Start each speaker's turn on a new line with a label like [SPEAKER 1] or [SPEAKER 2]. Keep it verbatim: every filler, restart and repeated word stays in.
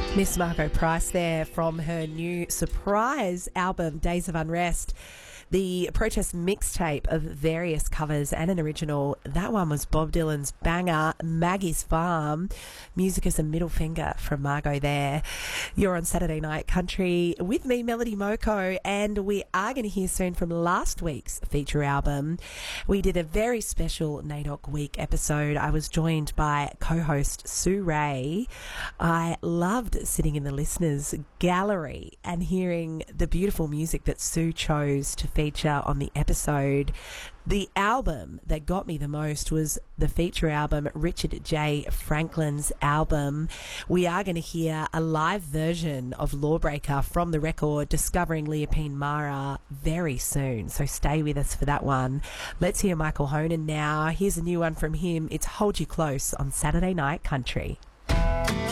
[SPEAKER 1] Miss Margot Price there from her new surprise album, Days of Unrest. The protest mixtape of various covers and an original. That one was Bob Dylan's banger, Maggie's Farm. Music as a middle finger from Margot there. You're on Saturday Night Country with me, Melody Moko, and we are going to hear soon from last week's feature album. We did a very special NAIDOC Week episode. I was joined by co-host Sue Ray. I loved sitting in the listeners' gallery and hearing the beautiful music that Sue chose to feature on the episode. The album that got me the most was the feature album, Richard J. Franklin's album. We are going to hear a live version of Lawbreaker from the record Discovering Leopold Mara very soon, so stay with us for that one. Let's hear Michael Honan now. Here's a new one from him. It's Hold You Close on Saturday Night Country.